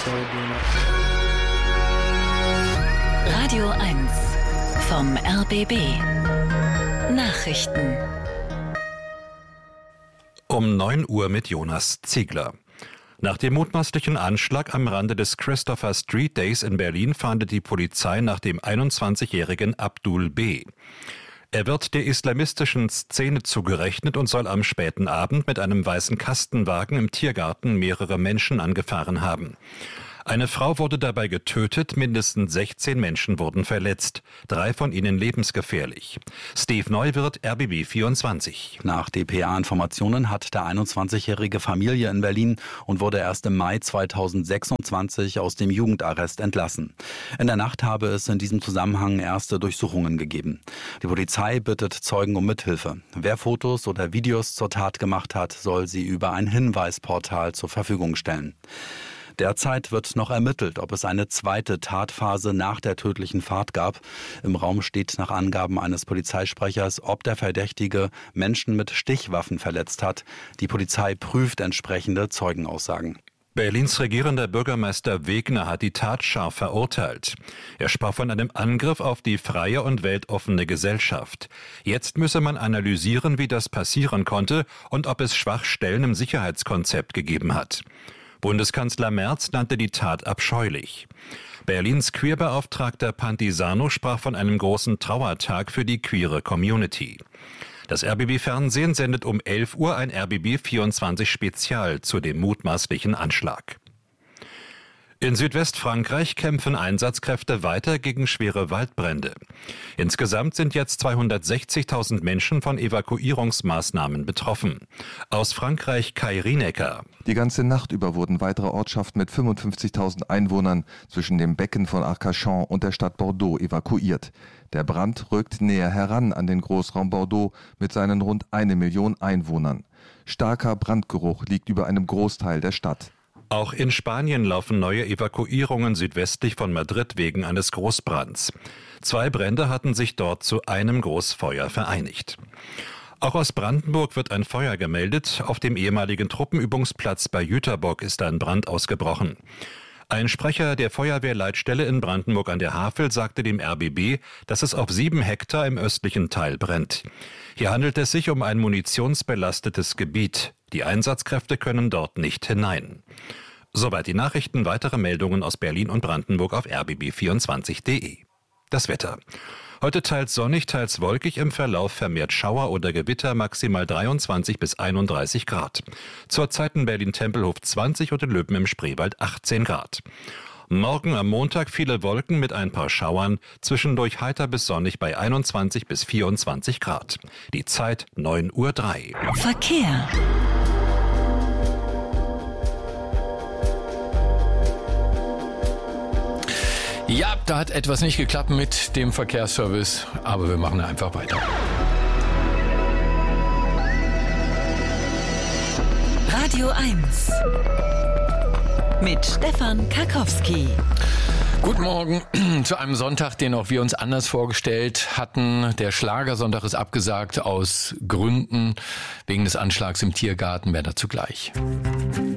Radio 1 vom RBB Nachrichten. Um 9 Uhr mit Jonas Ziegler. Nach dem mutmaßlichen Anschlag am Rande des Christopher Street Days in Berlin fahndet die Polizei nach dem 21-jährigen Abdul B. Er wird der islamistischen Szene zugerechnet und soll am späten Abend mit einem weißen Kastenwagen im Tiergarten mehrere Menschen angefahren haben. Eine Frau wurde dabei getötet, mindestens 16 Menschen wurden verletzt, 3 von ihnen lebensgefährlich. Steve Neuwirth, RBB 24. Nach dpa-Informationen hat der 21-jährige Familie in Berlin und wurde erst im Mai 2026 aus dem Jugendarrest entlassen. In der Nacht habe es in diesem Zusammenhang erste Durchsuchungen gegeben. Die Polizei bittet Zeugen um Mithilfe. Wer Fotos oder Videos zur Tat gemacht hat, soll sie über ein Hinweisportal zur Verfügung stellen. Derzeit wird noch ermittelt, ob es eine zweite Tatphase nach der tödlichen Fahrt gab. Im Raum steht nach Angaben eines Polizeisprechers, ob der Verdächtige Menschen mit Stichwaffen verletzt hat. Die Polizei prüft entsprechende Zeugenaussagen. Berlins regierender Bürgermeister Wegner hat die Tat scharf verurteilt. Er sprach von einem Angriff auf die freie und weltoffene Gesellschaft. Jetzt müsse man analysieren, wie das passieren konnte und ob es Schwachstellen im Sicherheitskonzept gegeben hat. Bundeskanzler Merz nannte die Tat abscheulich. Berlins Queerbeauftragter Pantisano sprach von einem großen Trauertag für die queere Community. Das RBB-Fernsehen sendet um 11 Uhr ein RBB 24 Spezial zu dem mutmaßlichen Anschlag. In Südwestfrankreich kämpfen Einsatzkräfte weiter gegen schwere Waldbrände. Insgesamt sind jetzt 260.000 Menschen von Evakuierungsmaßnahmen betroffen. Aus Frankreich Kai Rienecker. Die ganze Nacht über wurden weitere Ortschaften mit 55.000 Einwohnern zwischen dem Becken von Arcachon und der Stadt Bordeaux evakuiert. Der Brand rückt näher heran an den Großraum Bordeaux mit seinen rund 1 Million Einwohnern. Starker Brandgeruch liegt über einem Großteil der Stadt. Auch in Spanien laufen neue Evakuierungen südwestlich von Madrid wegen eines Großbrands. 2 Brände hatten sich dort zu einem Großfeuer vereinigt. Auch aus Brandenburg wird ein Feuer gemeldet. Auf dem ehemaligen Truppenübungsplatz bei Jüterbock ist ein Brand ausgebrochen. Ein Sprecher der Feuerwehrleitstelle in Brandenburg an der Havel sagte dem RBB, dass es auf 7 Hektar im östlichen Teil brennt. Hier handelt es sich um ein munitionsbelastetes Gebiet. Die Einsatzkräfte können dort nicht hinein. Soweit die Nachrichten. Weitere Meldungen aus Berlin und Brandenburg auf rbb24.de. Das Wetter. Heute teils sonnig, teils wolkig, im Verlauf vermehrt Schauer oder Gewitter, maximal 23 bis 31 Grad. Zurzeit in Berlin-Tempelhof 20 und in Löben im Spreewald 18 Grad. Morgen am Montag viele Wolken mit ein paar Schauern, zwischendurch heiter bis sonnig bei 21 bis 24 Grad. Die Zeit 9:03 Uhr. Verkehr. Ja, da hat etwas nicht geklappt mit dem Verkehrsservice, aber wir machen einfach weiter. Radio 1 mit Stefan Karkowski. Guten Morgen zu einem Sonntag, den auch wir uns anders vorgestellt hatten. Der Schlagersonntag ist abgesagt aus Gründen wegen des Anschlags im Tiergarten. Mehr dazu gleich.